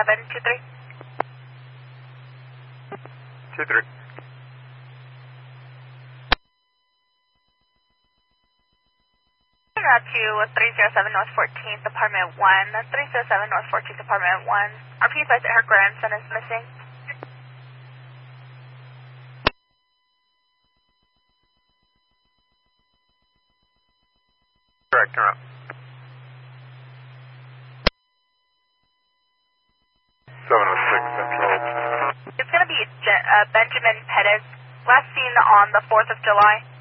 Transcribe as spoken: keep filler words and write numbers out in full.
seven two three. two three. Route to three zero seven North fourteenth, Apartment one. three zero seven North fourteenth, Apartment one. R P advised that her grandson is missing. Correct, turn up. seven oh six Central. It's going to be Je uh, Benjamin Pettis, last seen on the fourth of July.